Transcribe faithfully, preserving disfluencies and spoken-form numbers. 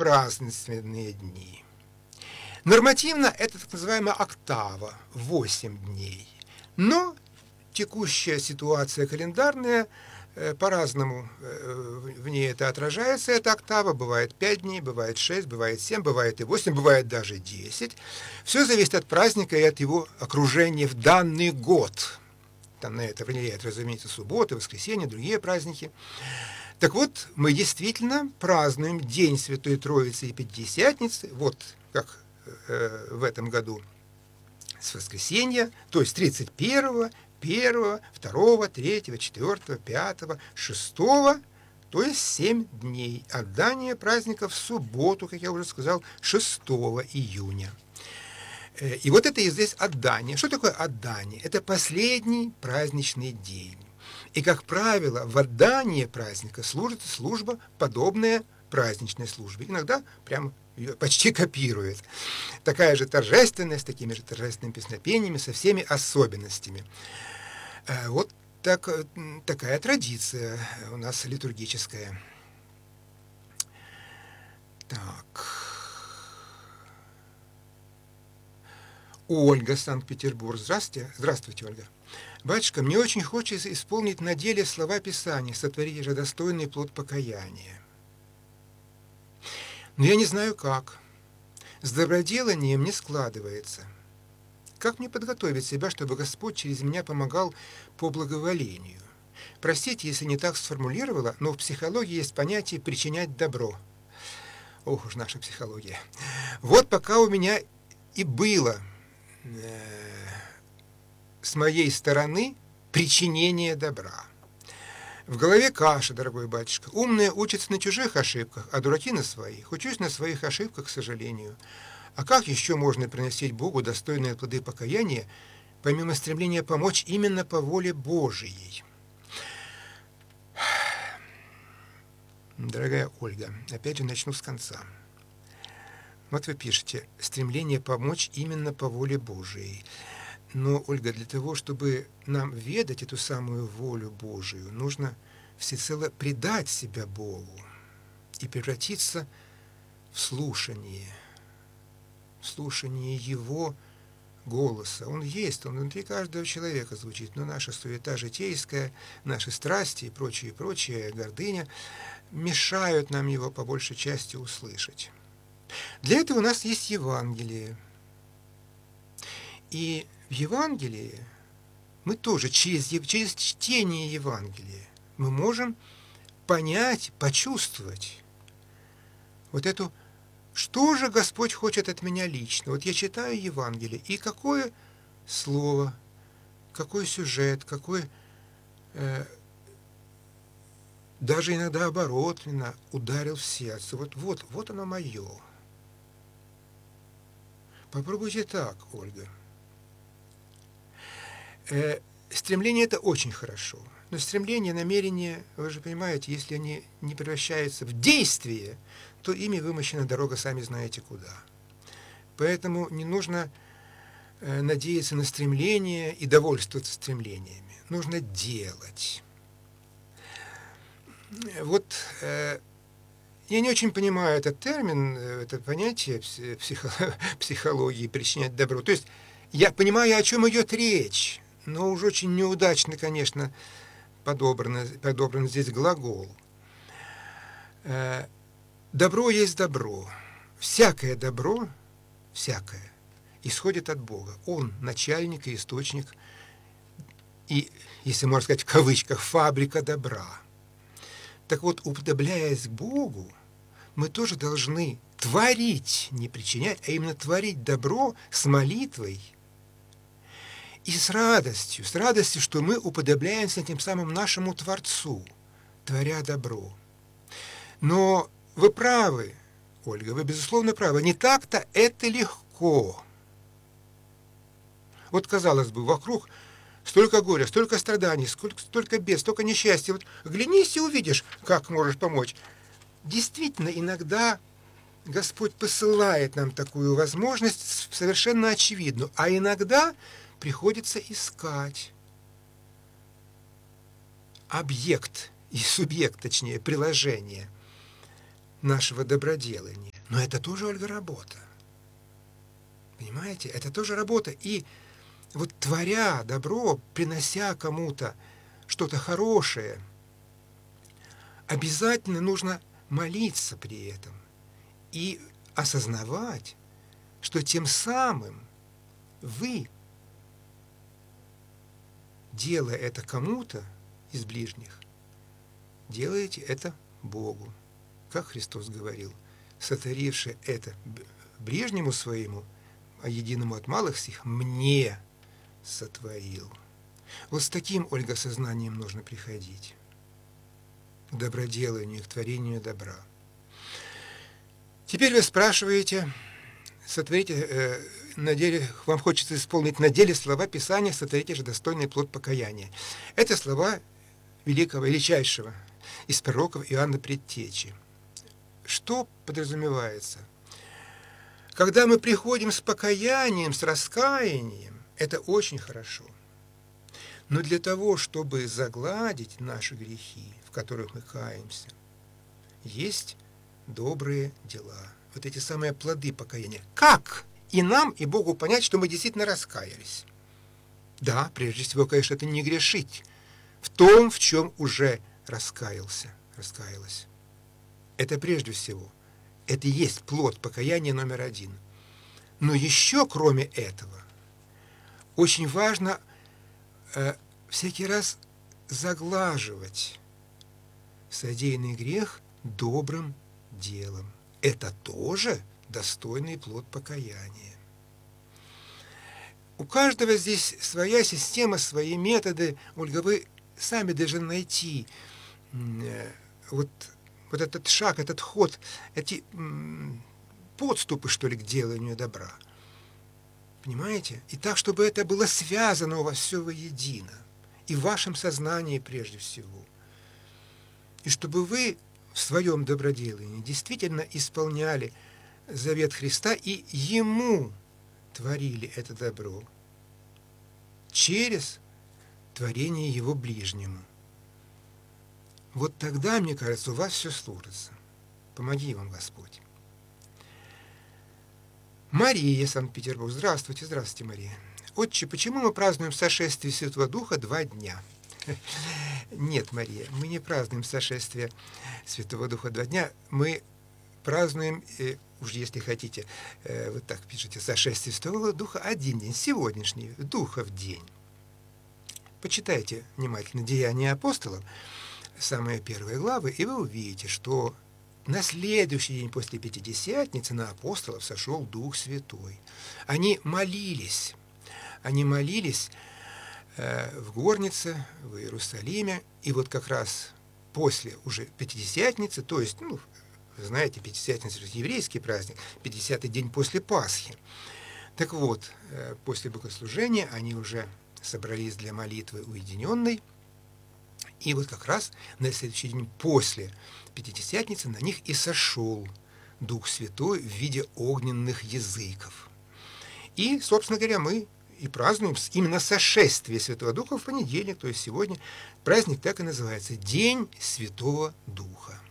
празднественные дни. Нормативно это так называемая октава, восемь дней. Но текущая ситуация календарная э, по-разному э, в ней это отражается, эта октава. Бывает пять дней, бывает шесть, бывает семь, бывает и восемь, бывает даже десять. Все зависит от праздника и от его окружения в данный год. Там на это влияет, разумеется, суббота, воскресенье, другие праздники. Так вот, мы действительно празднуем День Святой Троицы и Пятидесятницы, вот как э, в этом году с воскресенья, то есть тридцать первого, первого, второго, третьего, четвертого, пятого, шестого, то есть семь дней. Отдание праздника в субботу, как я уже сказал, шестого июня. И вот это и здесь отдание. Что такое отдание? Это последний праздничный день. И, как правило, в отдании праздника служит служба, подобная праздничной службе. Иногда прямо ее почти копирует. Такая же торжественная, с такими же торжественными песнопениями, со всеми особенностями. Вот так, такая традиция у нас литургическая. Так. Ольга, Санкт-Петербург. Здравствуйте. Здравствуйте, Ольга. Батюшка, мне очень хочется исполнить на деле слова Писания, сотворите же достойный плод покаяния. Но я не знаю как. С доброделанием не складывается. Как мне подготовить себя, чтобы Господь через меня помогал по благоволению? Простите, если не так сформулировала, но в психологии есть понятие «причинять добро». Ох уж наша психология. Вот пока у меня и было с моей стороны причинение добра. В голове каша, дорогой батюшка. Умные учатся на чужих ошибках, а дураки на своих. Учусь на своих ошибках, к сожалению. А как еще можно приносить Богу достойные плоды покаяния, помимо стремления помочь именно по воле Божией? Дорогая Ольга, опять же начну с конца. Вот вы пишете, стремление помочь именно по воле Божией. Но, Ольга, для того, чтобы нам ведать эту самую волю Божию, нужно всецело предать себя Богу и превратиться в слушание, в слушание Его голоса. Он есть, он внутри каждого человека звучит, но наша суета житейская, наши страсти и прочее, прочее, гордыня мешают нам его по большей части услышать. Для этого у нас есть Евангелие. И в Евангелии мы тоже через, через чтение Евангелия мы можем понять, почувствовать вот эту, что же Господь хочет от меня лично. Вот я читаю Евангелие, и какое слово, какой сюжет, какой э, даже иногда оборотно ударил в сердце. Вот, вот, вот оно мое. Попробуйте так, Ольга. Э, стремление – это очень хорошо. Но стремление, намерение, вы же понимаете, если они не превращаются в действие, то ими вымощена дорога, сами знаете куда. Поэтому не нужно э, надеяться на стремление и довольствоваться стремлениями. Нужно делать. Вот э, я не очень понимаю этот термин, это понятие психо- психологии причинять добро. То есть я понимаю, о чем идет речь, но уж очень неудачно, конечно, подобран, подобран здесь глагол. Э, добро есть добро. Всякое добро, всякое, исходит от Бога. Он начальник и источник, и, если можно сказать в кавычках, фабрика добра. Так вот, уподобляясь Богу, мы тоже должны творить, не причинять, а именно творить добро с молитвой и с радостью, с радостью, что мы уподобляемся тем самым нашему Творцу, творя добро. Но вы правы, Ольга, вы безусловно правы, не так-то это легко. Вот, казалось бы, вокруг столько горя, столько страданий, сколько, столько бед, столько несчастья. Вот глянись и увидишь, как можешь помочь. Действительно, иногда Господь посылает нам такую возможность, совершенно очевидную, а иногда приходится искать объект и субъект, точнее, приложение нашего доброделания. Но это тоже, Ольга, работа. Понимаете? Это тоже работа. И вот творя добро, принося кому-то что-то хорошее, обязательно нужно молиться при этом и осознавать, что тем самым вы, делая это кому-то из ближних, делаете это Богу. Как Христос говорил, сотворивший это ближнему своему, а единому от малых сих, мне сотворил. Вот с таким, Ольга, сознанием нужно приходить к доброделанию, к творению добра. Теперь вы спрашиваете, сотворите, э, на деле, вам хочется исполнить на деле слова Писания, сотворите же достойный плод покаяния. Это слова великого, величайшего из пророков Иоанна Предтечи. Что подразумевается? Когда мы приходим с покаянием, с раскаянием, это очень хорошо. Но для того, чтобы загладить наши грехи, в которых мы каемся, есть добрые дела. Вот эти самые плоды покаяния. Как и нам, и Богу понять, что мы действительно раскаялись? Да, прежде всего, конечно, это не грешить в том, в чем уже раскаялся, раскаялась. Это прежде всего. Это и есть плод покаяния номер один. Но еще, кроме этого, очень важно э, всякий раз заглаживать содеянный грех добрым делом. Это тоже достойный плод покаяния. У каждого здесь своя система, свои методы. Ольга, вы сами должны найти э, вот, вот этот шаг, этот ход, эти м, подступы, что ли, к деланию добра. Понимаете? И так, чтобы это было связано у вас все воедино. И в вашем сознании прежде всего. И чтобы вы в своем доброделании действительно исполняли завет Христа и Ему творили это добро через творение Его ближнему. Вот тогда, мне кажется, у вас все сложится. Помоги вам Господь. Мария, Санкт-Петербург. Здравствуйте, здравствуйте, Мария. Отче, почему мы празднуем сошествие Святого Духа два дня? Нет, Мария, мы не празднуем сошествие Святого Духа два дня. Мы празднуем, э, уж если хотите, э, вот так пишите, сошествие Святого Духа один день, сегодняшний, Духов день. Почитайте внимательно Деяния апостолов, самые первые главы, и вы увидите, что на следующий день после Пятидесятницы на апостолов сошел Дух Святой. Они молились, они молились э, в горнице, в Иерусалиме, и вот как раз после уже Пятидесятницы, то есть, ну, вы знаете, Пятидесятница – это еврейский праздник, пятидесятый день после Пасхи. Так вот, э, после богослужения они уже собрались для молитвы уединенной, и вот как раз на следующий день после Пятидесятницы на них и сошел Дух Святой в виде огненных языков. И, собственно говоря, мы и празднуем именно сошествие Святого Духа в понедельник, то есть сегодня праздник так и называется – День Святого Духа.